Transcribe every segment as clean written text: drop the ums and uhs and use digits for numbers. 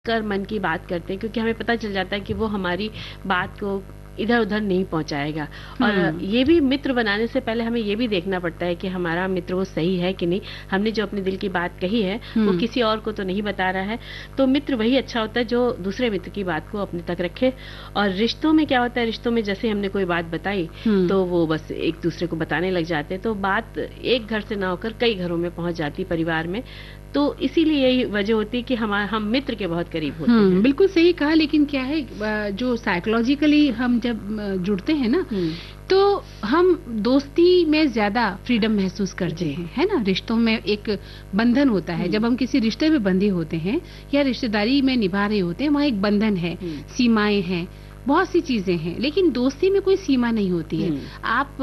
कर मन की बात करते हैं, क्योंकि हमें पता चल जाता है कि वो हमारी बात को इधर-उधर नहीं पहुँचाएगा। और ये भी मित्र बनाने से पहले हमें ये भी देखना पड़ता है कि हमारा मित्र वो सही है कि नहीं। हमने जो अपने दिल की बात कही है, वो किसी और को तो नहीं बता रहा है। तो मित्र वही अच्छा होता है जो दूसरे मित्र की बात को अपने तक रखे। और रिश्तों में क्या होता है, रिश्तों में जैसे हमने कोई बात बताई, तो वो बस एक दूसरे को बताने लग जाते हैं। तो बात एक घर से ना होकर कई घरों में पहुँच जाती है परिवार में। तो इसीलिए यही वजह होती है कि हम मित्र के बहुत करीब होते हैं। बिल्कुल सही कहा। लेकिन क्या है, जो साइकोलॉजिकली हम जब जुड़ते हैं ना, तो हम दोस्ती में ज्यादा फ्रीडम महसूस करते हैं, है ना। रिश्तों में एक बंधन होता है। जब हम किसी रिश्ते में बंधे होते हैं या रिश्तेदारी में निभा रहे होते हैं, वहाँ एक बंधन है, सीमाएं हैं, बहुत सी चीजें हैं। लेकिन दोस्ती में कोई सीमा नहीं होती है। आप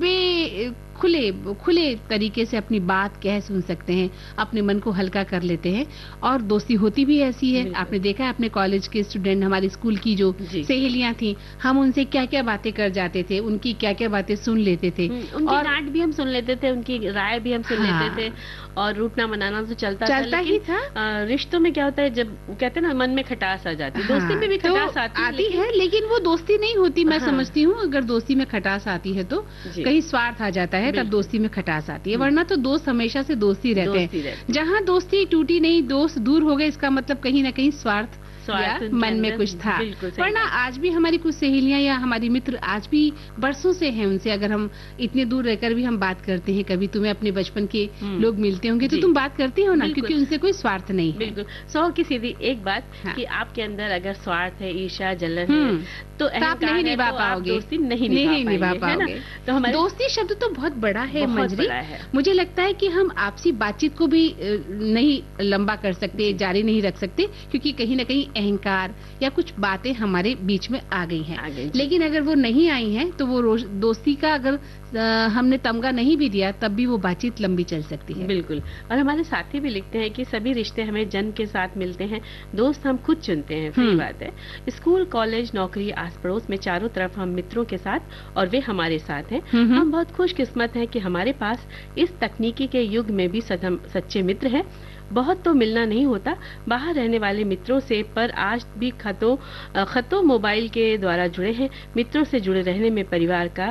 खुले तरीके से अपनी बात कह सुन सकते हैं, अपने मन को हल्का कर लेते हैं। और दोस्ती होती भी ऐसी है। आपने देखा है अपने कॉलेज के स्टूडेंट, हमारे स्कूल की जो सहेलियां थी, हम उनसे क्या क्या बातें कर जाते थे, उनकी क्या क्या बातें सुन लेते थे, उनकी डांट भी हम सुन लेते थे, उनकी राय भी हम सुन लेते थे। और रूठना मनाना तो चलता ही था। रिश्तों में क्या होता है, जब कहते हैं ना मन में खटास आ जाती है, दोस्ती में भी खटास आती है, लेकिन वो दोस्ती नहीं होती। मैं समझती हूँ अगर दोस्ती में खटास आती है तो कहीं स्वार्थ आ जाता है, तब दोस्ती में खटास आती है। वरना तो दोस्त हमेशा से दोस्ती रहते हैं। जहाँ दोस्ती टूटी नहीं, दोस्त दूर हो गए, इसका मतलब कहीं ना कहीं स्वार्थ या मन में कुछ था। वरना आज भी हमारी कुछ सहेलियां या हमारी मित्र आज भी बरसों से हैं। उनसे अगर हम इतने दूर रहकर भी हम बात करते हैं, कभी तुम्हें अपने बचपन के लोग मिलते होंगे तो तुम बात करती हो ना, क्योंकि उनसे कोई स्वार्थ नहीं है। बिल्कुल। 100 की सीधी एक बात कि आपके अंदर अगर स्वार्थ है, ईर्ष्या, जलन है, तो आप नहीं निभा पाओगे, दोस्ती नहीं निभा पाओगे। तो हमारे दोस्ती शब्द तो बहुत बड़ा है मंजरी। मुझे लगता है कि हम आपसी बातचीत को भी नहीं लंबा कर सकते, जारी नहीं रख सकते, क्योंकि कहीं ना कहीं अहंकार या कुछ बातें हमारे बीच में आ गई हैं। लेकिन अगर वो नहीं आई हैं, तो वो दोस्ती का अगर हमने तमगा नहीं भी दिया, तब भी वो बातचीत लंबी चल सकती है। बिल्कुल। और हमारे साथी भी लिखते हैं कि सभी रिश्ते हमें जन्म के साथ मिलते हैं, दोस्त हम खुद चुनते हैं। सही बात है। स्कूल, कॉलेज, नौकरी, आस पड़ोस में चारों तरफ हम मित्रों के साथ और वे हमारे साथ हैं। हम बहुत खुशकिस्मत हैं कि हमारे पास इस तकनीकी के युग में भी सच्चे मित्र हैं। बहुत तो मिलना नहीं होता बाहर रहने वाले मित्रों से, पर आज भी खतों मोबाइल के द्वारा जुड़े हैं। मित्रों से जुड़े रहने में परिवार का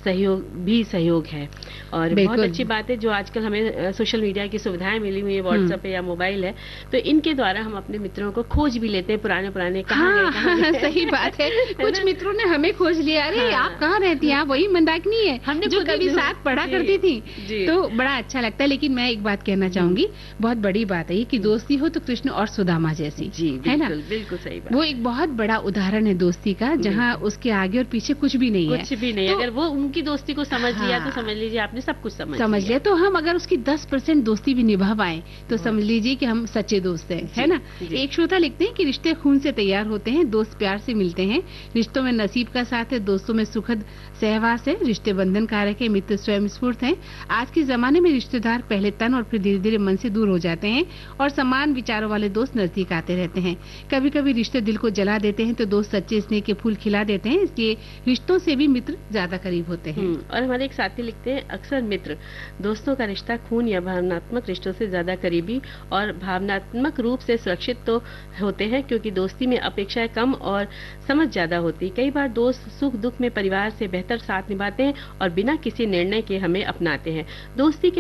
सहयोग है। और बहुत अच्छी बात है जो आजकल हमें सोशल मीडिया की सुविधाएं मिली हुई है, व्हाट्सएप है या मोबाइल है, तो इनके द्वारा हम अपने मित्रों को खोज भी लेते हैं, पुराने कहाँ गए। सही बात है। कुछ मित्रों ने हमें खोज लिया, अरे आप कहाँ रहती हैं, आप वही मंदाकिनी है हमने जो कभी साथ पढ़ा करती थी। तो बड़ा अच्छा लगता है। लेकिन मैं एक बात कहना चाहूंगी, बहुत बड़ी बात है कि दोस्ती हो तो कृष्ण और सुदामा जैसी, है ना। बिल्कुल सही बात। वो एक बहुत बड़ा उदाहरण है दोस्ती का, जहाँ उसके आगे और पीछे कुछ भी नहीं है। कुछ भी नहीं। अगर वो उनकी दोस्ती को समझ लिया तो समझ लीजिए आपने सब कुछ समझ लिया। तो हम अगर उसकी 10% दोस्ती भी निभा पाए तो समझ लीजिए कि हम सच्चे दोस्त हैं, है ना। एक श्रोता लिखते हैं कि रिश्ते खून से तैयार होते हैं, दोस्त प्यार से मिलते हैं। रिश्तों में नसीब का साथ है, दोस्तों में सुखद सहवास है। रिश्ते बंधन कारक है, मित्र स्वयं स्फूर्त हैं। आज के जमाने में रिश्तेदार पहले तन और फिर धीरे धीरे मन से दूर हो जाते हैं, और समान विचारों वाले दोस्त नजदीक आते रहते हैं। कभी कभी रिश्ते दिल को जला देते हैं, तो दोस्त सच्चे स्नेह के फूल खिला देते हैं। इसलिए रिश्तों से भी मित्र ज्यादा करीब होते हैं। और हमारे एक साथी लिखते हैं, अक्सर मित्र दोस्तों का रिश्ता खून या भावनात्मक रिश्तों से ज्यादा करीबी और भावनात्मक रूप से सुरक्षित तो होते हैं, क्योंकि दोस्ती में अपेक्षाएं कम और समझ ज्यादा होती। कई बार दोस्त सुख दुख में परिवार से बेहतर साथ निभाते हैं और बिना किसी निर्णय के हमें अपनाते हैं। दोस्ती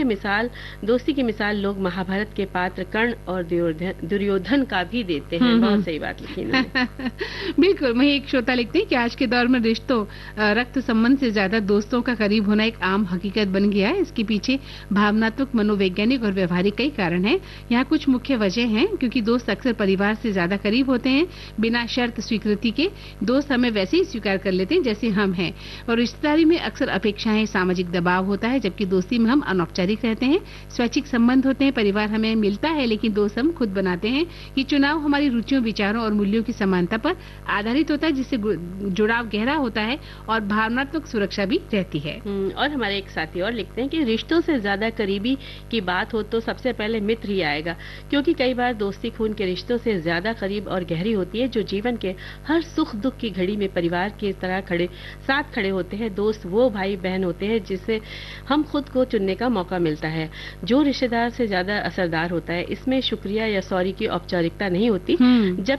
की मिसाल लोग महाभारत के पात्र कर्ण और दुर्योधन का भी देते हैं। बहुत सही बात लिखी इन्होंने। बिल्कुल। वही एक श्रोता लिखते हैं कि आज के दौर में रिश्तों रक्त संबंध से ज्यादा दोस्तों का करीब होना एक आम हकीकत बन गया है। इसके पीछे भावनात्मक, मनोवैज्ञानिक और व्यवहारिक कई कारण हैं। यहाँ कुछ मुख्य वजह हैं, क्योंकि दोस्त अक्सर परिवार से ज्यादा करीब होते हैं। बिना शर्त स्वीकृति के दोस्त हमें वैसे ही स्वीकार कर लेते हैं जैसे हम हैं। और रिश्तेदारी में अक्सर अपेक्षाएं, सामाजिक दबाव होता है, जबकि दोस्ती में हम अनौपचारिक रहते हैं, स्वैच्छिक संबंध होते हैं। परिवार हमें मिलता है, लेकिन दोस्त हम खुद बनाते हैं। ये चुनाव हमारी रुचियों, विचारों और मूल्यों की समानता पर आधारित होता है, जिससे जुड़ाव गहरा होता है और भावनात्मक सुरक्षा भी रहती है। और हमारे एक साथी और लिखते हैं कि रिश्तों से ज्यादा करीबी की बात हो तो सबसे पहले मित्र ही आएगा, क्योंकि कई बार दोस्ती खून के रिश्तों से ज्यादा करीब और गहरी होती है, जो जीवन के हर सुख दुख की घड़ी में परिवार की तरह साथ खड़े होते हैं। दोस्त वो भाई बहन होते हैं जिससे हम खुद को चुनने का मौका मिलता है। जो रिश्तेदार से ज्यादा असरदार होता है, इसमें शुक्रिया या सॉरी की औपचारिकता नहीं होती। जब